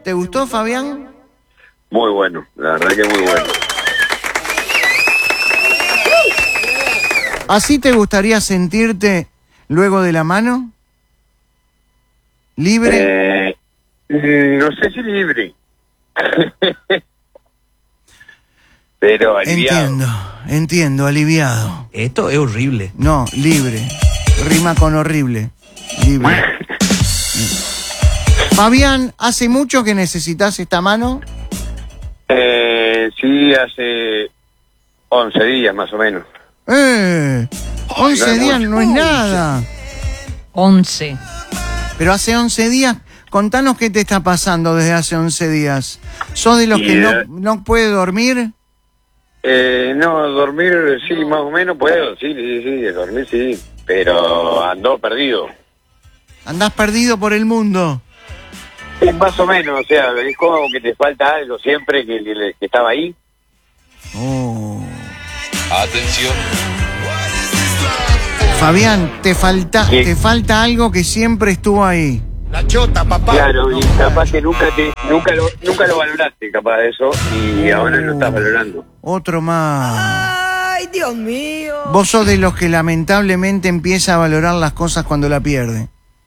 ¿Te gustó, Fabián? Muy bueno, la verdad que muy bueno. ¿Así te gustaría sentirte luego de la mano? ¿Libre? No sé si libre. Pero aliviado. Entiendo, aliviado. Esto es horrible. No, libre. Rima con horrible. Libre. Fabián, ¿hace mucho que necesitas esta mano? Sí, hace 11 días más o menos. 11 días no es nada. 11. Pero hace 11 días, contanos qué te está pasando desde hace 11 días. ¿Sos de los que no puede dormir? No, dormir sí, más o menos puedo, sí, dormir sí, pero ando perdido. ¿Andás perdido por el mundo? Sí, más o menos, o sea, es como que te falta algo siempre que estaba ahí. Oh. Atención. Fabián, te falta algo que siempre estuvo ahí. La chota, papá. Claro, y capaz que nunca lo valoraste, capaz de eso, y ahora lo estás valorando. Otro más. ¡Ay, Dios mío! Vos sos de los que lamentablemente empieza a valorar las cosas cuando la pierde.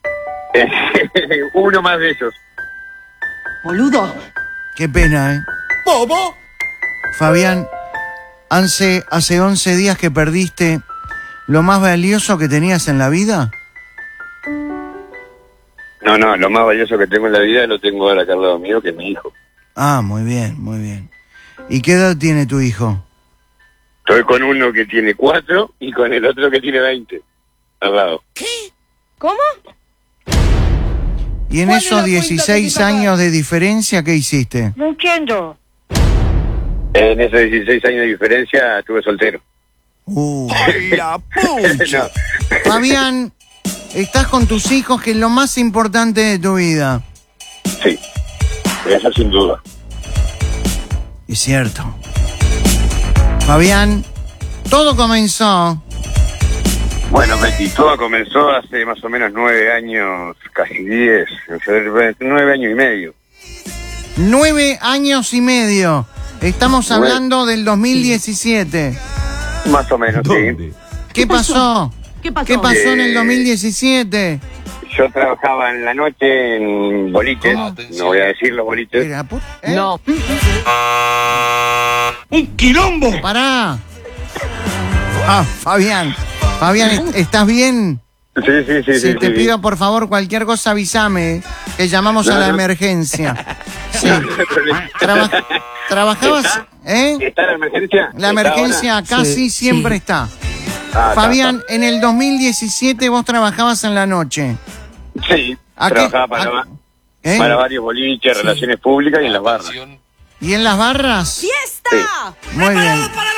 Uno más de ellos. ¡Boludo! Qué pena, ¿eh? ¿Bobo? Fabián, hace 11 días que perdiste lo más valioso que tenías en la vida. No, lo más valioso que tengo en la vida lo tengo ahora acá al lado mío, que es mi hijo. Ah, muy bien, muy bien. ¿Y qué edad tiene tu hijo? Estoy con uno que tiene 4 y con el otro que tiene 20 al lado. ¿Cómo? ¿Y en esos 16 años de diferencia qué hiciste? No entiendo. En esos 16 años de diferencia estuve soltero. ¡Ay, la pucha! No. Fabián, estás con tus hijos, que es lo más importante de tu vida. Sí, eso sin duda. Es cierto. Fabián, todo comenzó. Bueno, Betty, todo comenzó hace más o menos 9 años, casi 10, 9 años y medio. 9 años y medio. Estamos hablando del 2017. Más o menos, sí. ¿Qué pasó? ¿Qué pasó? ¿Qué pasó en el 2017? Yo trabajaba en la noche en boliches, no voy a decir los boliches. Era No. ¡Un quilombo! Pará. Fabián, ¿estás bien? Sí. Si te pido por favor cualquier cosa avísame, que llamamos a la emergencia. Sí. ¿Trabajabas? ¿Está la emergencia? La emergencia acá sí siempre está. Fabián, en el 2017 vos trabajabas en la noche. Sí, ¿A qué? trabajaba para varios boliches, relaciones públicas y en las barras. ¿Y en las barras? ¡Fiesta! Muy bien.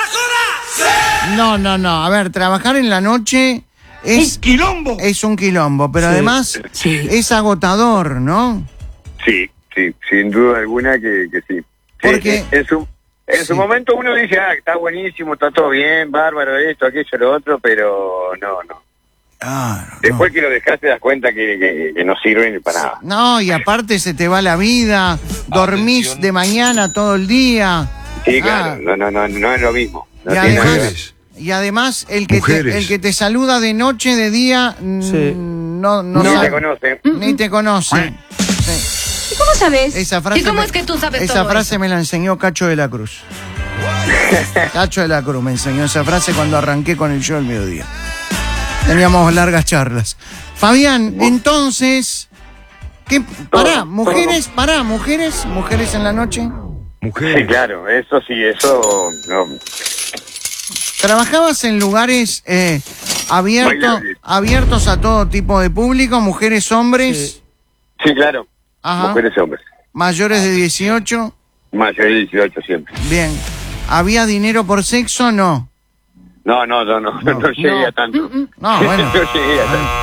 No. A ver, trabajar en la noche es... ¡Un quilombo! Es un quilombo, pero además es agotador, ¿no? Sí, sin duda alguna que sí. Porque... En su momento uno dice, está buenísimo, está todo bien, bárbaro, esto, aquello, lo otro, pero no. Después que lo dejas te das cuenta que no sirve ni para nada. No, y aparte se te va la vida, dormís de mañana todo el día. Sí, claro, no es lo mismo. No tiene nada que ver. Y además el que te saluda de noche, de día, no Ni sabe, te conoce. ni te conoce. Sí. ¿Y cómo sabes? Esa frase ¿Y cómo es que tú sabes esa todo frase eso? me la enseñó Cacho de la Cruz. Cacho de la Cruz me enseñó esa frase cuando arranqué con el show al mediodía. Teníamos largas charlas. Fabián, entonces, ¿qué? Mujeres en la noche. Sí, claro, eso no. ¿Trabajabas en lugares abiertos a todo tipo de público, mujeres, hombres? Sí, claro. Ajá. Mujeres y hombres. ¿Mayores de 18? Mayores de 18 siempre. Bien. ¿Había dinero por sexo o no? No llegué a tanto. No, bueno. No llegué a tanto.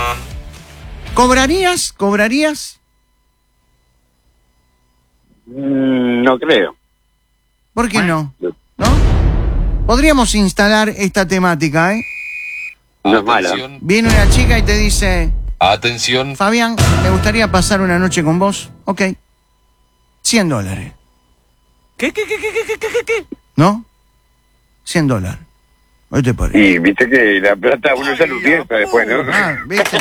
¿Cobrarías? No creo. ¿Por qué no? ¿No? Podríamos instalar esta temática, ¿eh? No es mala. Viene una chica y te dice... Atención. Fabián, me gustaría pasar una noche con vos. Ok. $100. ¿Qué? ¿No? $100. ¿Qué te parece? Y viste que la plata uno ya lo piensa después, ¿no? Ah, ¿viste?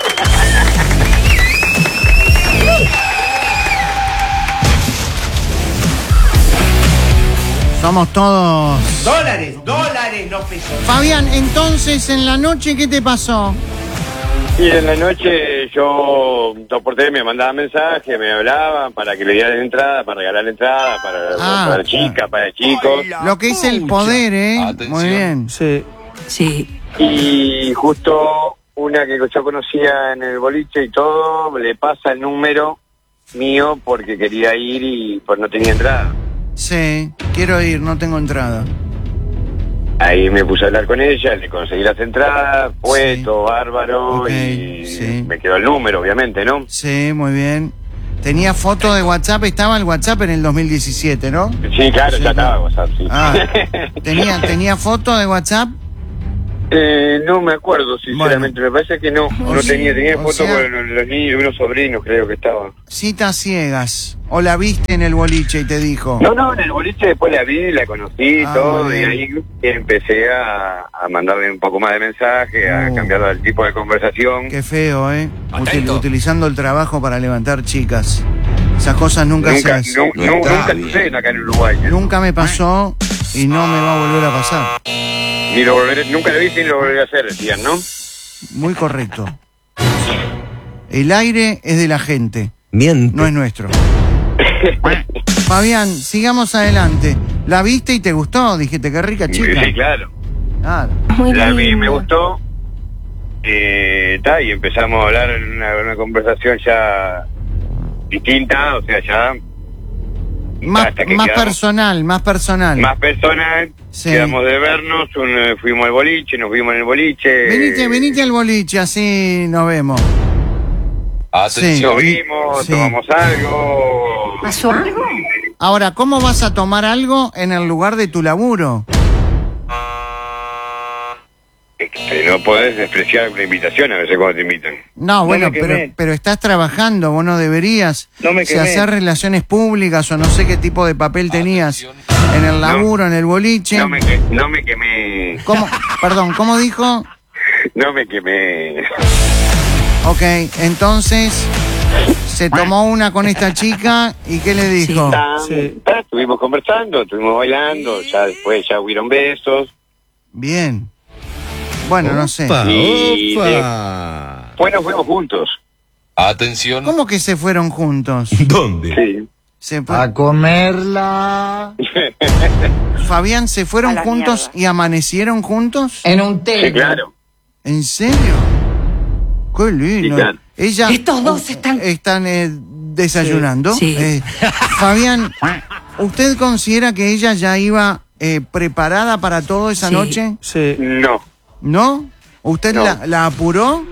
Somos todos... Dólares, no pesos. Fabián, entonces en la noche, ¿qué te pasó? Y en la noche yo, dos por tres, me mandaban mensajes, me hablaban para que le dieran entrada, para regalar entrada, para chicas, para chicos. Lo que es el poder, ¿eh? Atención. Muy bien. Sí. Y justo una que yo conocía en el boliche y todo, le pasa el número mío porque quería ir y pues no tenía entrada. Sí, quiero ir, no tengo entrada. Ahí me puse a hablar con ella, le conseguí las entradas, fue Sí. todo bárbaro, Ok, y sí. me quedó el número, obviamente, ¿no? Sí, muy bien. Tenía foto de WhatsApp, estaba el WhatsApp en el 2017, ¿no? Sí, claro, Sí, ya estaba claro. WhatsApp, sí. Ah, ¿tenía foto de WhatsApp? No me acuerdo, sinceramente, me parece que no tenía o fotos sea- con los niños, unos sobrinos creo que estaban. Citas ciegas. ¿O la viste en el boliche y te dijo? No, en el boliche después la vi, la conocí, Ah, todo, muy y bien. ahí empecé a mandarle un poco más de mensaje, a cambiar el tipo de conversación. Qué feo, ¿eh? Atento. Utilizando el trabajo para levantar chicas. Esas cosas nunca se hacen. Nunca suceden acá en Uruguay. Nunca me pasó y no me va a volver a pasar. Nunca lo hice ni lo volveré a hacer, decían, ¿no? Muy correcto. El aire es de la gente, Miente. no es nuestro. Fabián, sigamos adelante. ¿La viste y te gustó? Dijiste, qué rica chica. Sí, claro. Claro. Muy La vi, lindo. me gustó. Y empezamos a hablar en una conversación ya distinta, o sea, ya Más hasta que más quedamos personal, más personal. más personal. Sí. Quedamos de vernos, fuimos al boliche, nos vimos en el boliche. Venite al boliche, así nos vemos. Atención. Nos vimos, Sí. tomamos algo. ¿Pasó algo? Ahora, ¿cómo vas a tomar algo en el lugar de tu laburo? No podés despreciar una invitación a veces cuando te invitan. No, bueno, me quemé. pero estás trabajando, vos no deberías. No me Si quemé. hacer relaciones públicas o no sé qué tipo de papel tenías en el laburo, en el boliche. No me quemé. ¿Cómo? Perdón, ¿cómo dijo? No me quemé. Ok, entonces se tomó una con esta chica y ¿qué le dijo? Estuvimos conversando, estuvimos bailando, ya después ya hubieron besos. Bien. Bueno, no sé. Y Opa. después nos fuimos juntos. Atención. ¿Cómo que se fueron juntos? ¿Dónde? Sí. Se fue- A comerla Fabián, ¿se fueron A la juntos mierda. y amanecieron juntos? en un té. Sí, claro. ¿En serio? Qué lindo. Sí, claro. Ella, Estos dos están... desayunando. Sí. Fabián, ¿usted considera que ella ya iba preparada para todo esa Sí. noche? Sí. No. ¿No? ¿Usted No. la apuró?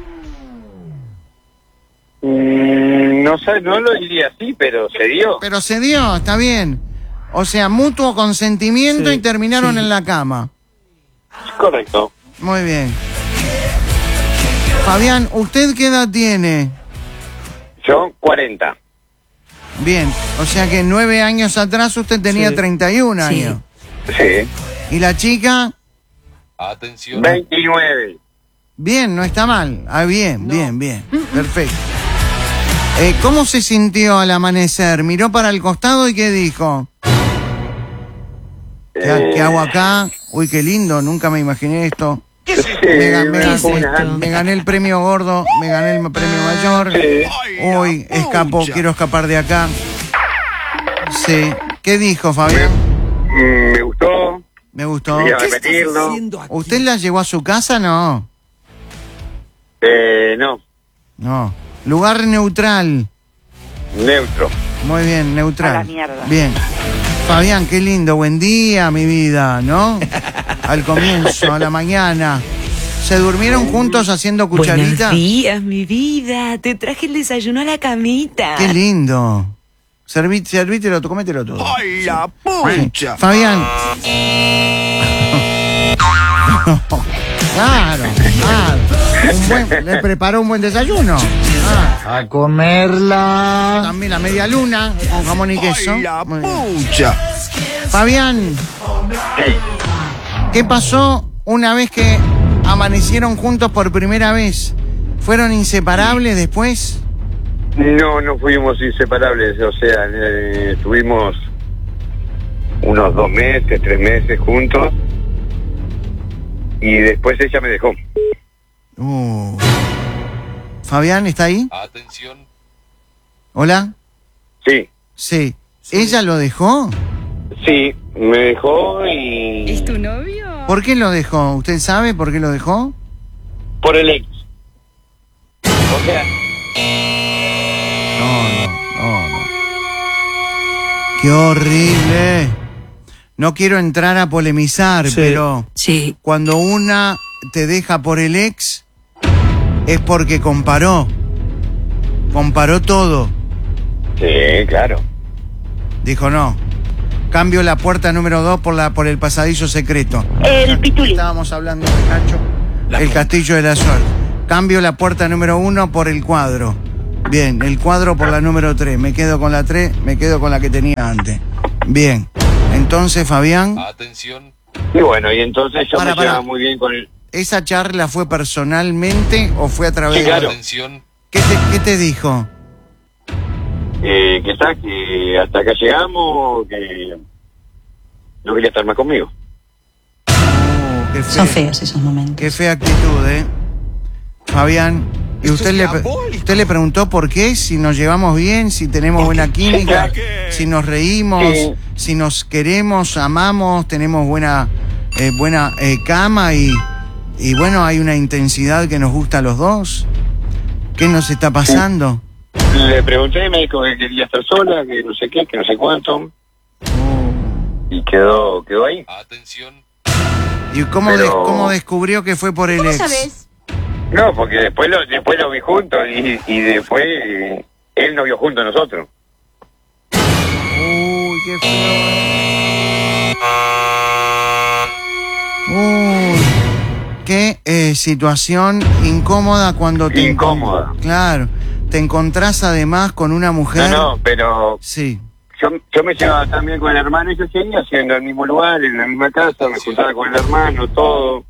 No sé, no lo diría así, pero se dio. Pero se dio, está bien. O sea, mutuo consentimiento Sí, y terminaron sí. en la cama. Correcto. Muy bien. Fabián, ¿usted qué edad tiene? Yo, 40. Bien, o sea que 9 años atrás usted tenía Sí. 31 Sí. años. Sí. ¿Y la chica? Atención. 29. Bien, no está mal. Ah, bien. Perfecto. ¿Cómo se sintió al amanecer? ¿Miró para el costado y qué dijo? ¿Qué hago acá? Uy, qué lindo, nunca me imaginé esto. Sí, Me gané el premio gordo, me gané el premio mayor. Sí. Uy, quiero escapar de acá. Sí. ¿Qué dijo, Fabián? Me gustó. Me gustó. Voy a repetirlo. ¿Usted la llevó a su casa? No. No. No. Lugar neutral. Neutro. Muy bien, neutral. A la mierda. Bien. Fabián, qué lindo, buen día, mi vida, ¿no? Al comienzo, a la mañana. ¿Se durmieron juntos haciendo cucharita? Buenos días, mi vida. Te traje el desayuno a la camita. Qué lindo. Servítelo, comételo todo. ¡Ay, la Sí. pucha! Fabián. Claro. Le preparó un buen desayuno. A comerla. También la media luna con jamón y queso. ¡Ay, la Muy bien. pucha! Fabián, ¿qué pasó una vez que amanecieron juntos por primera vez? ¿Fueron inseparables después? No fuimos inseparables, o sea, estuvimos unos 2 meses, 3 meses juntos y después ella me dejó. Fabián, ¿está ahí? Atención. ¿Hola? Sí, Sí. ¿Ella lo dejó? sí, me dejó y... ¿Es tu novio? ¿Por qué lo dejó? ¿Usted sabe por qué lo dejó? Por el ex. O sea, No. ¡Qué horrible! No quiero entrar a polemizar, Sí. pero Sí. cuando una te deja por el ex, es porque comparó todo. sí, claro. Dijo, no, cambio la puerta número 2 por el pasadizo secreto. El pituli. Estábamos hablando de Nacho, el castillo de la suerte. Cambio la puerta número 1 por el cuadro. Bien, el cuadro por la número 3. Me quedo con la 3, me quedo con la que tenía antes. Bien, entonces, Fabián, Atención. Y bueno, y entonces yo Para. me llevaba muy bien con él. ¿esa charla fue personalmente o fue a través Sí, claro. Atención. ¿Qué te dijo? Que está, que hasta acá llegamos, que no quería estar más conmigo. Qué Son fea, feos esos momentos. qué fea actitud, Fabián, ¿y usted le preguntó por qué? Si nos llevamos bien, si tenemos buena química, si nos reímos, Sí. si nos queremos, amamos, tenemos buena cama y bueno, hay una intensidad que nos gusta a los dos. ¿Qué nos está pasando? Le pregunté y me dijo que quería estar sola, que no sé qué, que no sé cuánto. Y quedó ahí. Atención. ¿Y cómo, Pero- cómo descubrió que fue por el ex? No, porque después lo vi juntos y después él nos vio juntos a nosotros. Uy, qué feo. Uy, qué situación incómoda cuando te... Incómoda. Claro, te encontrás además con una mujer... No, pero Sí. yo me llevaba también con el hermano y yo seguía haciendo el mismo lugar, en la misma casa, me juntaba con el hermano, todo.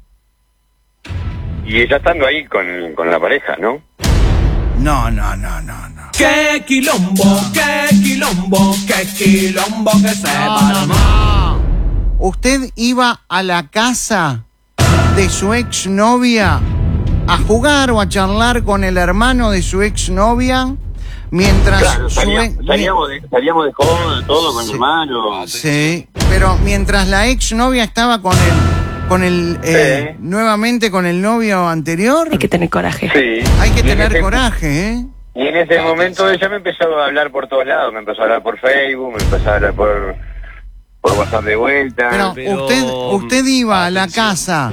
Y ella estando ahí con la pareja, ¿no? No. ¡Qué quilombo, qué quilombo, qué quilombo que se arma! ¿Usted iba a la casa de su exnovia a jugar o a charlar con el hermano de su exnovia mientras Claro, su ex- salíamos de joda, todo con Sí. mi hermano. Sí, pero mientras la exnovia estaba Sí. nuevamente con el novio anterior, Hay que tener coraje. Sí. hay que Y en tener ese- coraje, ¿eh? Y en ese momento ella me empezó a hablar por todos lados, me empezó a hablar por Facebook, me empezó a hablar por WhatsApp de vuelta. Pero usted iba a la casa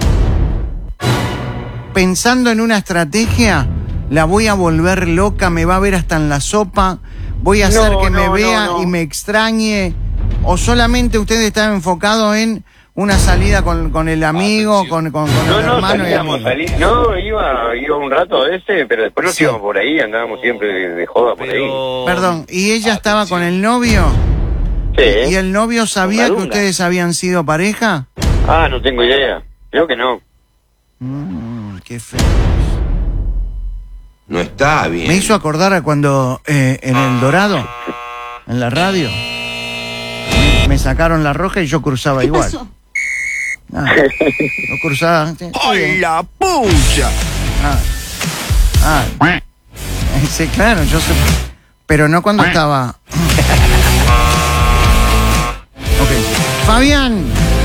pensando en una estrategia, la voy a volver loca, me va a ver hasta en la sopa, voy a hacer que me vea y me extrañe, o solamente usted estaba enfocado en una salida con el amigo, con el hermano y amigo. Iba un rato a ese, pero después nos Sí. íbamos por ahí, andábamos siempre de joda por ahí. Perdón, ¿y ella estaba con el novio? Sí. ¿Y el novio sabía que Dunga. ustedes habían sido pareja? Ah, no tengo idea. Creo que no. Qué feo. No está bien. Me hizo acordar a cuando en El Dorado, en la radio, me sacaron la roja y yo cruzaba igual. No cruzaba. Sí, ¡Ay, la pucha! sí, claro, yo sé. Pero no cuando estaba. Ok. Fabián.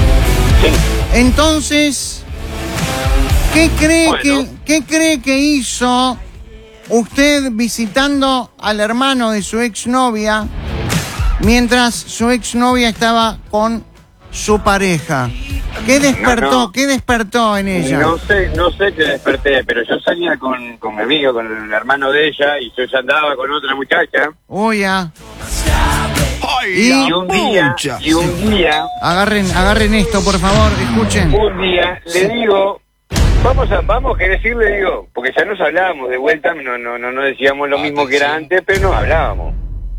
Entonces, ¿qué cree que hizo usted visitando al hermano de su exnovia mientras su exnovia estaba con su pareja? ¿Qué despertó en ella? No sé qué desperté, pero yo salía con mi amigo, con el hermano de ella, y yo ya andaba con otra muchacha. Uy, ya. ¡Ay, Y la pucha! Y un día, Agarren esto, por favor, escuchen. le digo, Vamos, que decirle, digo, porque ya nos hablábamos de vuelta, no decíamos lo mismo que era antes, pero nos hablábamos.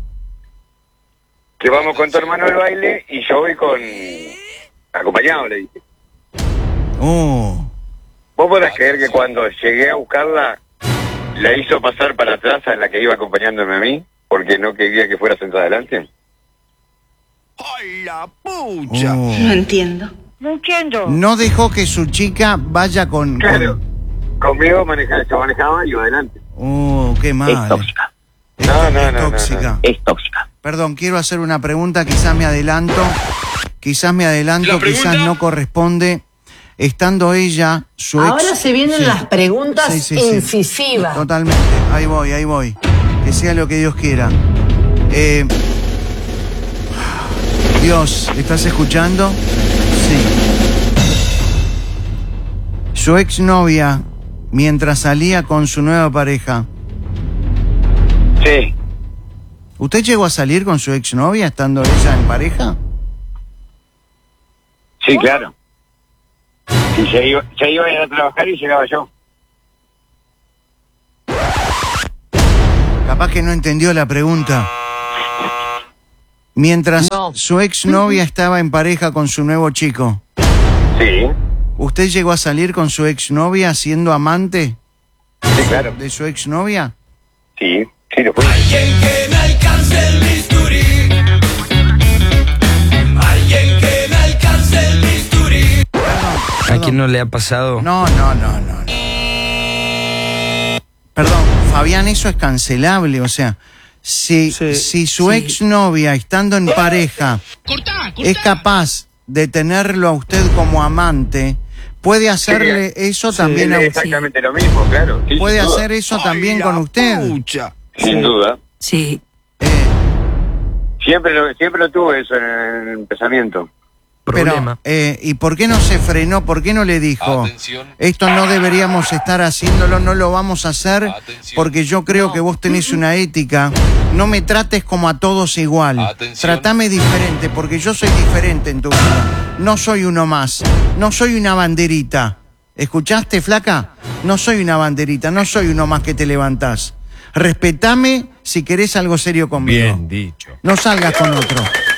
Que vamos con tu hermano al baile y yo voy con... acompañado, le dije. ¿Vos podrás creer que cuando llegué a buscarla, la hizo pasar para atrás a la que iba acompañándome a mí? Porque no quería que fuera sentada adelante. ¡Ay, la pucha! No entiendo. No dejó que su chica vaya con... Claro. Conmigo yo manejaba y iba adelante. Qué mal. Es tóxica. Es tóxica. No. Es tóxica. Perdón, quiero hacer una pregunta, quizás me adelanto, quizás no corresponde. Estando ella, su ex... Ahora se vienen las preguntas incisivas. Totalmente, ahí voy. Que sea lo que Dios quiera. Dios, ¿estás escuchando? Sí. Su exnovia, mientras salía con su nueva pareja. Sí. ¿Usted llegó a salir con su exnovia estando ella en pareja? Sí, claro. Y ya iba a ir a trabajar y llegaba yo. Capaz que no entendió la pregunta. Mientras su exnovia estaba en pareja con su nuevo chico. Sí. ¿Usted llegó a salir con su exnovia siendo amante? Sí, claro. ¿De su exnovia? Sí, lo fui. Alguien que me alcance el bisturí. Alguien que me alcance el bisturí. ¿A quién no le ha pasado? No. Perdón, Fabián, eso es cancelable, o sea, si su exnovia, estando en pareja, es capaz de tenerlo a usted como amante, puede hacerle eso también a usted. Exactamente lo mismo, claro. Sí, puede hacer eso también con usted. Pucha. Sin duda. Sí. Siempre lo tuve eso en el pensamiento. Problema. Pero, ¿y por qué no se frenó? ¿Por qué no le dijo? Atención. Esto no deberíamos estar haciéndolo, no lo vamos a hacer, Atención. porque yo creo que vos tenés una ética. No me trates como a todos igual. Atención. Tratame diferente, porque yo soy diferente en tu vida. No soy uno más. No soy una banderita. ¿Escuchaste, flaca? No soy una banderita, no soy uno más que te levantás. Respetame si querés algo serio conmigo. Bien dicho. No salgas con otro.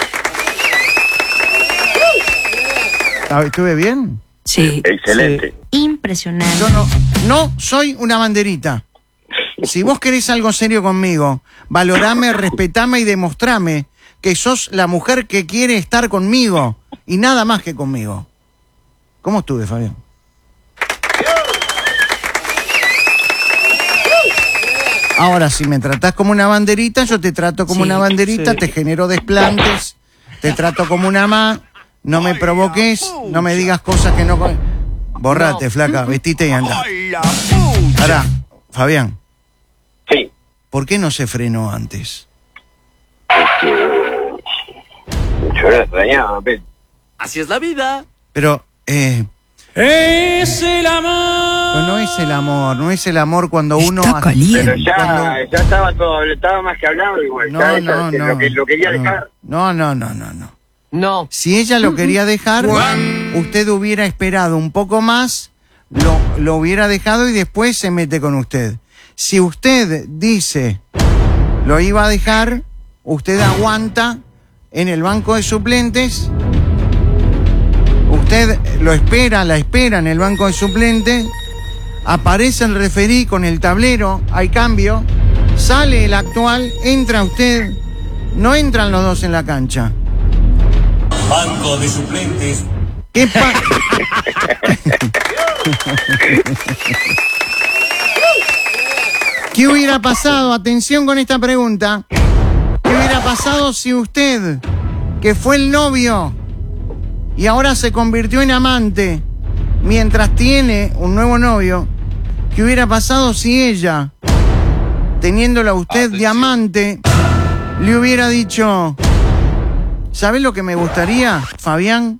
¿Estuve bien? Sí. Excelente. Impresionante. Yo no soy una banderita. Si vos querés algo serio conmigo, valorame, respetame y demostrame que sos la mujer que quiere estar conmigo y nada más que conmigo. ¿Cómo estuve, Fabián? Ahora, si me tratás como una banderita, yo te trato como una banderita, te genero desplantes, te trato como una más, no me provoques, no me digas cosas que no... Borrate, flaca, vestite y anda. ¡Ay, la pucha! Ahora, Fabián, Sí. ¿por qué no se frenó antes? Yo la extrañaba, pero... Así es la vida. Pero, Es el amor. no es el amor, no es el amor cuando uno... Está Pero caliente. ya estaba todo, estaba más que hablado igual. Lo quería dejar. No. No. Si ella lo quería dejar, usted hubiera esperado un poco más, lo hubiera dejado y después se mete con usted. Si usted dice lo iba a dejar, usted aguanta en el banco de suplentes, usted la espera en el banco de suplentes, aparece el referí con el tablero, hay cambio, sale el actual, entra usted, no entran los dos en la cancha. Banco de suplentes. ¿Qué pasa? ¿Qué hubiera pasado? Atención con esta pregunta. ¿Qué hubiera pasado si usted, que fue el novio y ahora se convirtió en amante, mientras tiene un nuevo novio, qué hubiera pasado si ella, teniéndola a usted de amante, le hubiera dicho... ¿Sabés lo que me gustaría, Fabián?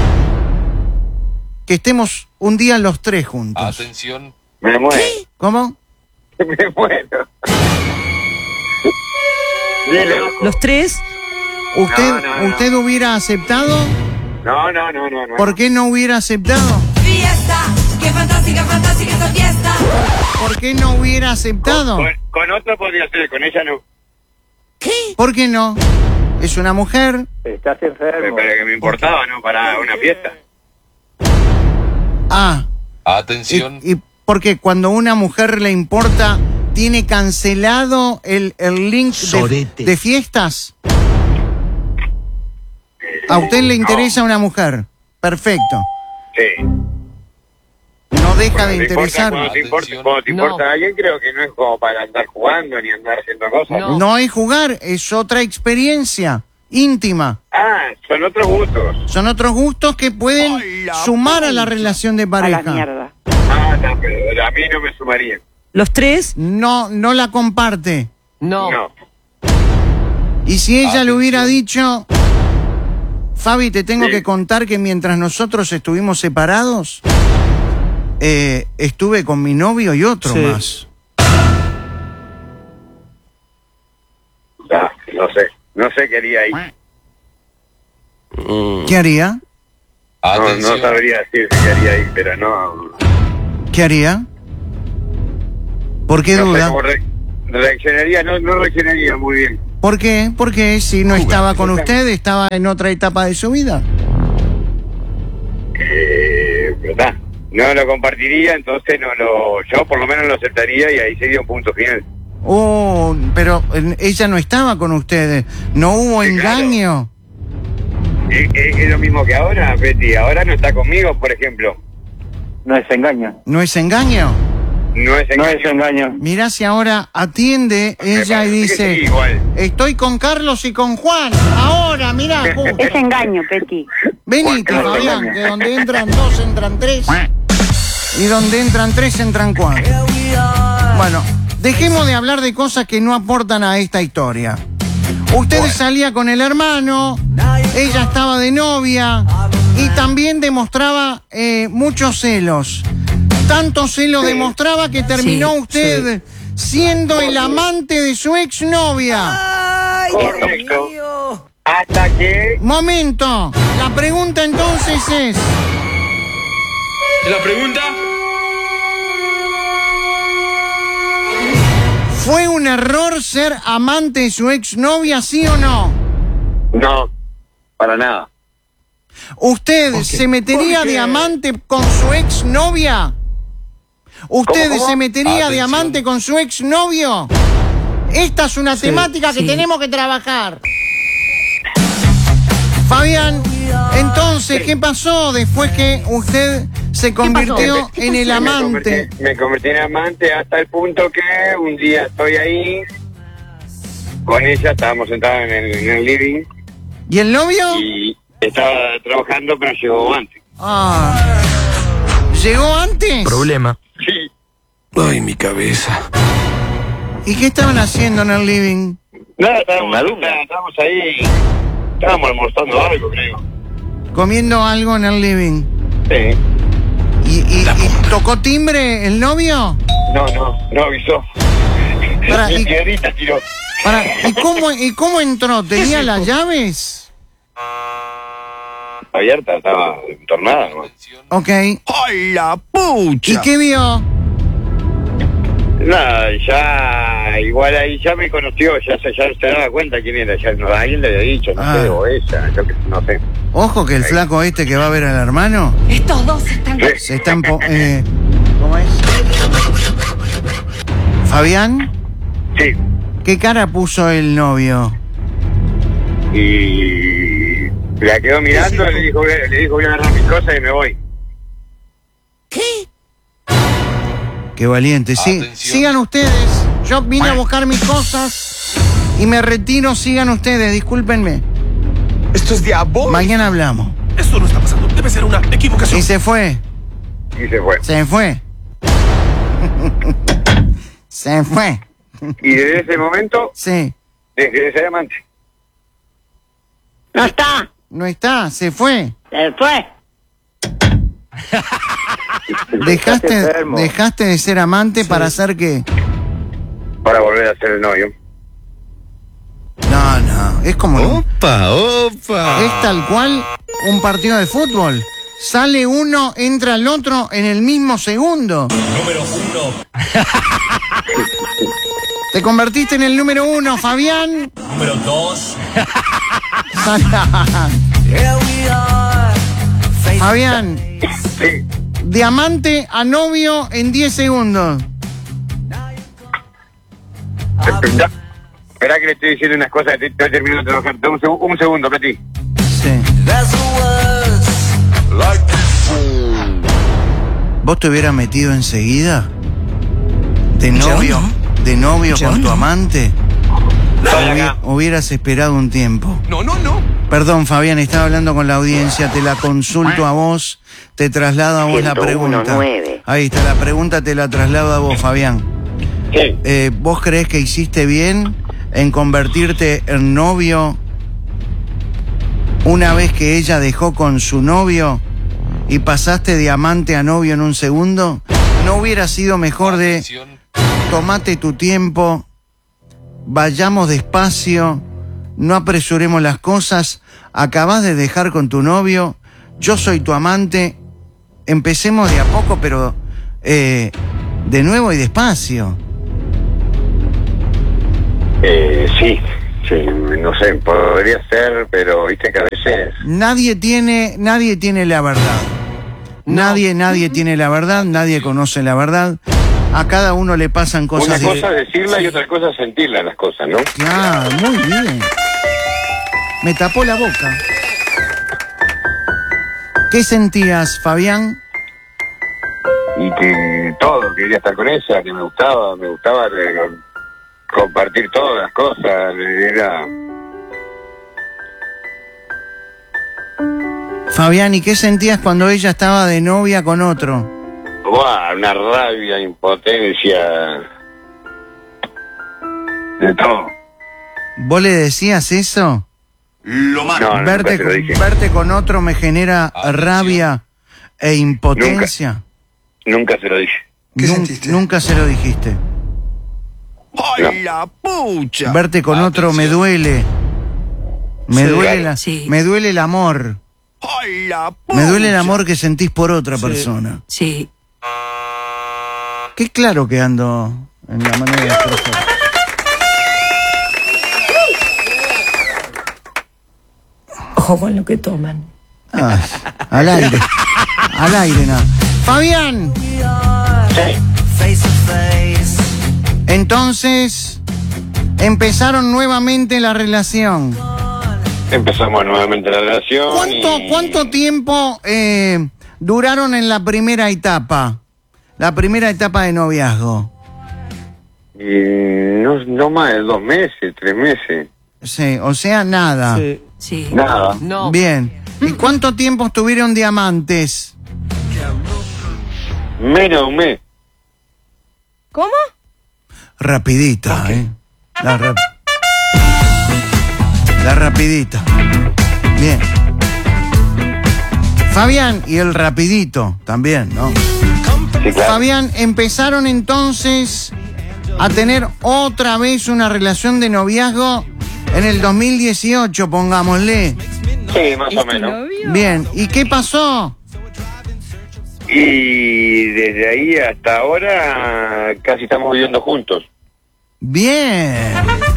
Que estemos un día los tres juntos. Atención. Me muero. ¿Cómo? Me muero. Dile. ¿Los tres? ¿Usted hubiera aceptado? No. ¿Por qué no hubiera aceptado? Fiesta. ¡Qué fantástica, fantástica esta fiesta! ¿Por qué no hubiera aceptado? Con otro podría ser, con ella no. ¿Qué? ¿Por qué no? Es una mujer. Estás enfermo. Pero que me importaba, ¿no? Para una fiesta. Ah. Atención. ¿Y por qué cuando una mujer le importa, tiene cancelado el link de fiestas? ¿A usted le interesa una mujer? Perfecto. Sí. No deja de interesar. Cuando te importa a alguien, creo que no es como para andar jugando ni andar haciendo cosas. No es jugar, es otra experiencia íntima. Ah, son otros gustos. Son otros gustos que pueden sumar a la relación de pareja. A la mierda. Ah, no, pero a mí no me sumaría. ¿Los tres? No la comparte. No. Y si ella le hubiera dicho, Fabi, te tengo que contar que mientras nosotros estuvimos separados, estuve con mi novio y otro más. No sé qué haría ahí. ¿Qué haría? No sabría decir qué haría ahí, pero no. ¿Qué haría? ¿Por qué duda? No sé cómo reaccionaría, no reaccionaría muy bien. ¿Por qué? Porque si no estaba con usted, estaba en otra etapa de su vida. ¿Verdad? No lo compartiría, entonces yo por lo menos lo aceptaría y ahí sería un punto final. Oh, pero ella no estaba con ustedes, no hubo engaño. Claro. Es lo mismo que ahora, Betty, ahora no está conmigo, por ejemplo. No es engaño. ¿No es engaño? No es engaño. Mirá si ahora atiende ella y dice, sí, igual. Estoy con Carlos y con Juan, ahora, mirá. Es engaño, Peti. Venite, Fabián, que donde entran dos, entran tres. Y donde entran tres, entran cuatro. Bueno, dejemos de hablar de cosas que no aportan a esta historia. Usted salía con el hermano, ella estaba de novia y también demostraba muchos celos. Tanto celo demostraba que terminó usted siendo el amante de su exnovia. Correcto. Hasta que... Momento. La pregunta entonces es... ¿La pregunta? ¿Fue un error ser amante de su exnovia, sí o no? No, para nada. ¿Usted se metería de amante con su exnovia? ¿Usted ¿Cómo? se metería de amante con su exnovio? Esta es una temática que tenemos que trabajar. Fabián, entonces, ¿qué pasó después que usted se convirtió en el amante? Me convertí en amante hasta el punto que un día estoy ahí con ella, estábamos sentados en el living. ¿Y el novio? Y estaba trabajando, pero llegó antes. Ah, ¿llegó antes? Problema. Sí. Ay, mi cabeza. ¿Y qué estaban haciendo en el living? Nada, estábamos ahí, estábamos almorzando algo, creo. ¿Comiendo algo en el living? Sí. ¿Y tocó timbre el novio? No avisó. Ni piedrita tiró. ¿Y cómo entró? ¿Tenía las llaves? Abierta, estaba entornada, ¿no? Ok. ¡Ay, la pucha! ¿Y qué vio? Nada, ya, igual ahí ya me conoció, ya se daba cuenta quién era, ya alguien le había dicho, no sé, o ella, yo que no sé. Ojo que el flaco este que va a ver al hermano. Estos dos están... Se están... ¿Cómo es? ¿Fabián? Sí. ¿Qué cara puso el novio? Y la quedó mirando, le dijo voy a agarrar mis cosas y me voy. ¿Qué? Qué valiente, sí. Atención. Sigan ustedes. Yo vine a buscar mis cosas y me retiro. Sigan ustedes, discúlpenme. Esto es diabólico. Mañana hablamos. Esto no está pasando. Debe ser una equivocación. Y se fue. Y se fue. Se fue. Se fue. Y desde ese momento, Sí. dejé de ser amante. No está. No está, se fue. Se fue. Dejaste de ser amante para hacer qué? Para volver a ser el novio. No, es como... Opa. Es tal cual un partido de fútbol. Sale uno, entra el otro en el mismo segundo. Número 1. Te convertiste en el número 1, Fabián. Número 2. Fabián, Sí. de amante a novio en 10 segundos. Esperá que le estoy diciendo unas cosas, estoy terminando de trabajar. Un segundo, Peti. Sí. ¿Vos te hubieras metido enseguida? ¿De novio? ¿De novio con tu amante? ¿Hubieras esperado un tiempo? No. Perdón, Fabián, estaba hablando con la audiencia, te la consulto a vos, te traslado a vos la pregunta. Ahí está, la pregunta te la traslado a vos, Fabián. Sí. ¿Vos creés que hiciste bien en convertirte en novio una vez que ella dejó con su novio y pasaste de amante a novio en un segundo? ¿No hubiera sido mejor de tomate tu tiempo, vayamos despacio, no apresuremos las cosas, acabás de dejar con tu novio, yo soy tu amante, empecemos de a poco, pero de nuevo y despacio? Sí, no sé, podría ser, pero viste que a veces... Nadie tiene la verdad. Nadie tiene la verdad, nadie conoce la verdad. A cada uno le pasan cosas. Una cosa es decirla y otra cosa es sentirla las cosas, ¿no? Claro, muy bien. Me tapó la boca. ¿Qué sentías, Fabián? Y que todo, quería estar con ella, que me gustaba compartir todas las cosas, era... Fabián, ¿y qué sentías cuando ella estaba de novia con otro? ¡Buah! Una rabia, impotencia, de todo. ¿Vos le decías eso? Lo malo. No, Verte con otro me genera rabia e impotencia. Nunca se lo dije. ¿Qué sentiste? Nunca se lo dijiste. ¡Ay, la pucha! Verte con otro me duele. Me duele el amor. ¡Ay, la pucha! Me duele el amor que sentís por otra persona. Sí. Qué claro que ando en la manera de expresar. Ojo con lo que toman. Ah, al aire. Al aire, nada. Fabián. Entonces, empezaron nuevamente la relación. Empezamos nuevamente la relación. ¿Cuánto tiempo duraron en la primera etapa? La primera etapa de noviazgo. Y no más de 2 meses, 3 meses. Sí, o sea, nada. Sí. Nada. No. Bien. ¿Y cuánto tiempo estuvieron de amantes? Menos de un mes. ¿Cómo? Rapidita, La rapidita. Bien. Fabián, y el rapidito también, ¿no? Sí, claro. Fabián, empezaron entonces a tener otra vez una relación de noviazgo en el 2018, pongámosle. Sí, más o menos. Bien, ¿y qué pasó? Y desde ahí hasta ahora casi estamos viviendo juntos. Bien.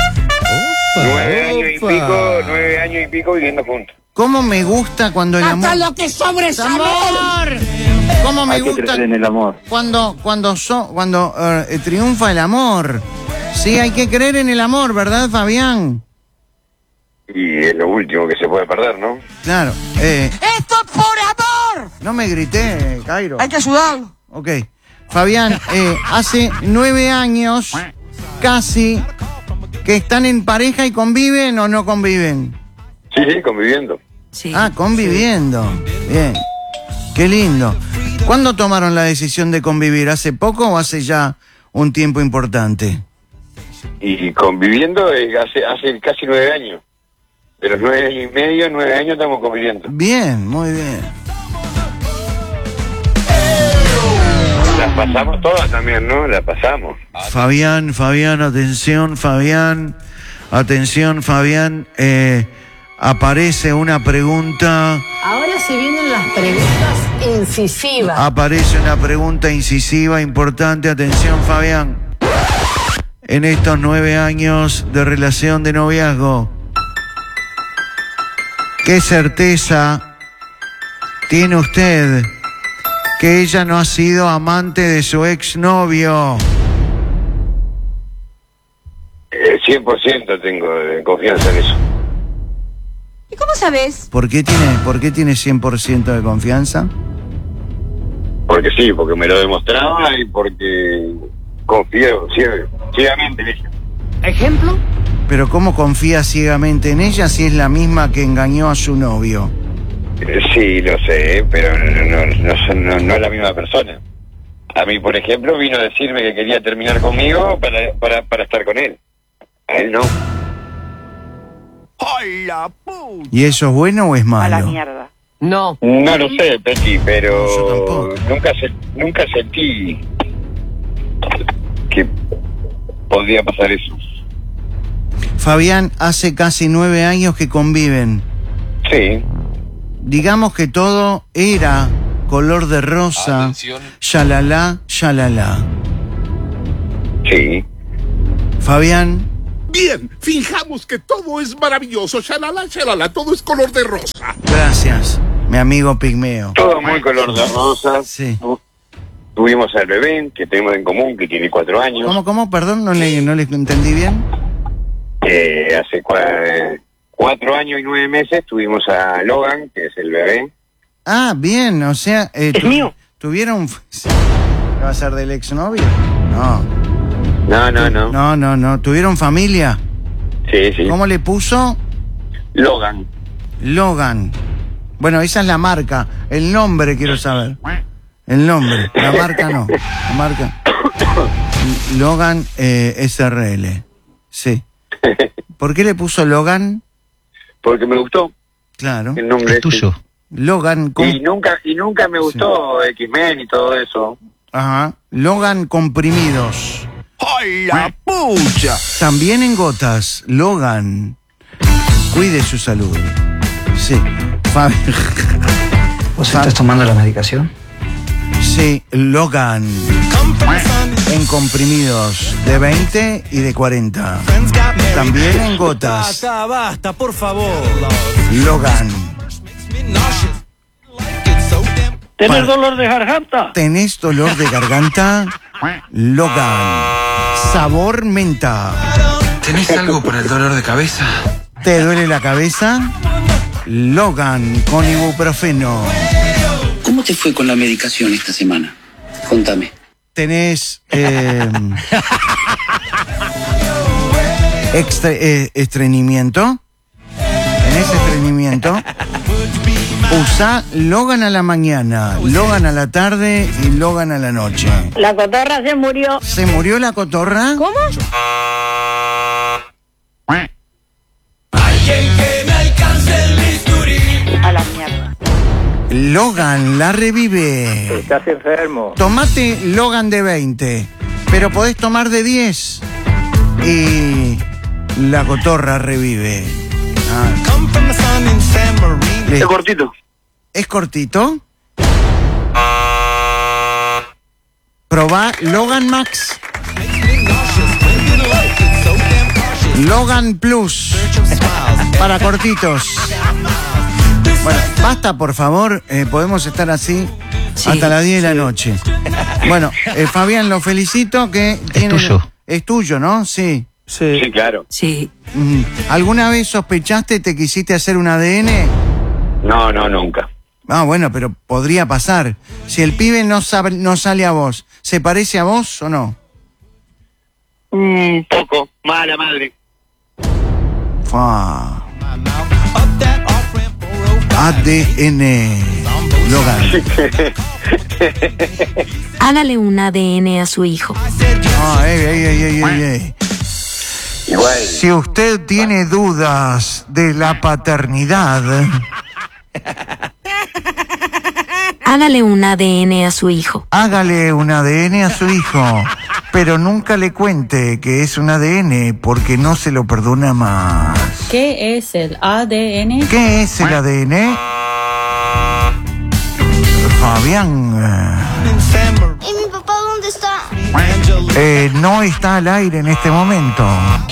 9 años y pico viviendo juntos. ¿Cómo me gusta cuando el amor... ¡Hasta lo que sobre es amor! ¿Cómo me Hay que gusta creer en el amor. cuando triunfa el amor? Sí, hay que creer en el amor, ¿verdad, Fabián? Y es lo último que se puede perder, ¿no? Claro. ¡Esto es por amor! No me grité, Cairo. Hay que ayudarlo. Ok. Fabián, hace 9 años, casi, que están en pareja y conviven o no conviven. Sí, conviviendo. Sí. Ah, conviviendo. Bien. Qué lindo. ¿Cuándo tomaron la decisión de convivir? ¿Hace poco o hace ya un tiempo importante? Y conviviendo hace casi 9 años. De los 9 años y medio, 9 años estamos conviviendo. Bien, muy bien. Las pasamos todas también, ¿no? Las pasamos. Fabián, atención, Fabián. aparece una pregunta. Ahora se vienen las preguntas incisivas. Aparece una pregunta incisiva, importante. Atención, Fabián. En estos 9 años de relación de noviazgo, ¿qué certeza tiene usted que ella no ha sido amante de su exnovio? 100% tengo confianza en eso. ¿Y cómo sabes? ¿Por qué tiene 100% de confianza? Porque sí, porque me lo demostraba y porque confío ciegamente en ella. ¿Ejemplo? Pero ¿cómo confía ciegamente en ella si es la misma que engañó a su novio? Sí, lo sé, pero no es la misma persona. A mí, por ejemplo, vino a decirme que quería terminar conmigo para estar con él. A él no. ¡Hola, pucha! ¿Y eso es bueno o es malo? A la mierda. No. No lo sé, Peti, pero Yo tampoco. nunca sentí que podía pasar eso. Fabián, hace casi 9 años que conviven. Sí. Digamos que todo era color de rosa. Atención. Shalala, shalala. Sí. Fabián, Bien, finjamos que todo es maravilloso. Shalala, shalala, todo es color de rosa. gracias, mi amigo Pigmeo. Todo muy color de rosas. Sí. Tuvimos al bebé que tenemos en común, que tiene 4 años. ¿Cómo? Perdón, no le entendí bien. Hace 4 años y 9 meses tuvimos a Logan, que es el bebé. Ah, bien, o sea... ¿Es mío? ¿Tuvieron... ¿Qué va a ser del exnovio? No. No. ¿Tuvieron familia? Sí. ¿Cómo le puso? Logan. Logan. Bueno, esa es la marca. El nombre quiero saber. El nombre. La marca no. La marca. Logan SRL. Sí. ¿Por qué le puso Logan? Porque me gustó Claro. el nombre. Es tuyo. Logan con... Y nunca me gustó X-Men y todo eso. Ajá. Logan comprimidos. ¡Hola, pucha! También en gotas. Logan. Cuide su salud. Sí. ¿Vos estás tomando la medicación? Sí, Logan. En comprimidos de 20 y de 40. También en gotas. Basta, por favor. Logan. ¿Tenés dolor de garganta? ¿Tenés dolor de garganta? Logan. Sabor menta. ¿Tenés algo para el dolor de cabeza? ¿Te duele la cabeza? Logan con ibuprofeno. ¿Cómo te fue con la medicación esta semana? Contame. ¿Tenés estreñimiento? ¿Tenés estreñimiento? Usa Logan a la mañana, Logan a la tarde y Logan a la noche. La cotorra se murió. ¿Se murió la cotorra? ¿Cómo? A la mierda. Logan la revive. Estás enfermo. Tomate Logan de 20, pero podés tomar de 10 y la cotorra revive. Es cortito. ¿Es cortito? Probá Logan Max. Logan Plus. Para cortitos. Bueno, basta, por favor. Podemos estar así hasta las 10 de la noche. Bueno, Fabián, lo felicito que tiene... tuyo. Es tuyo, ¿no? Sí. Sí, claro. Sí. ¿Alguna vez sospechaste, te quisiste hacer un ADN? No, nunca. Ah, bueno, pero podría pasar. Si el pibe no sale a vos, ¿se parece a vos o no? Poco. Mala madre. Fua. ADN. Logan. Hágale un ADN a su hijo. Ah, ey. Igual. Si usted tiene dudas de la paternidad, Hágale un ADN a su hijo. hágale un ADN a su hijo. Pero nunca le cuente que es un ADN porque no se lo perdona más. ¿Qué es el ADN? ¿Qué es el ADN? Fabián. ¿Y mi papá dónde está? No está al aire en este momento.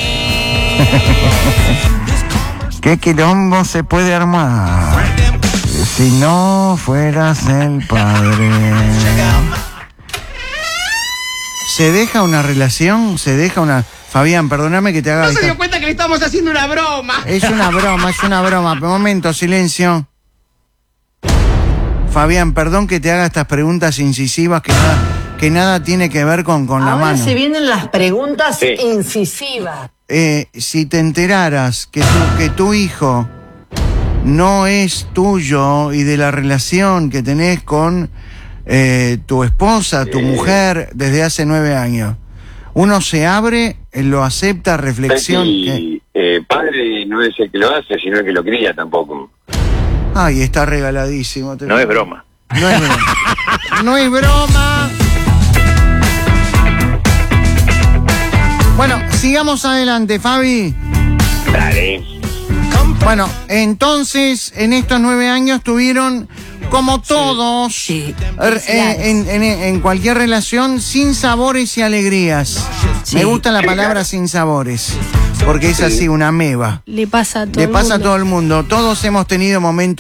¿Qué quilombo se puede armar si no fueras el padre? ¿Se deja una relación? ¿Se deja una...? Fabián, perdóname que te haga... ¿No se dio cuenta que le estamos haciendo una broma? Es una broma. Momento, silencio. Fabián, perdón que te haga estas preguntas incisivas que nada tiene que ver con la mano. Ahora se vienen las preguntas incisivas. Si te enteraras que tu hijo no es tuyo y de la relación que tenés con tu esposa, tu mujer, desde hace 9 años, uno se abre, lo acepta, reflexiona. Padre no es el que lo hace, sino el que lo cría tampoco. Ay, está regaladísimo. No es broma. No es broma. No es broma. Bueno, sigamos adelante, Fabi. Dale. Bueno, entonces, en estos 9 años tuvieron, como todos, en cualquier relación, sinsabores y alegrías. Me gusta la palabra sinsabores, porque es así, una ameba. Le pasa a todo Le pasa a todo el mundo. Todos hemos tenido momentos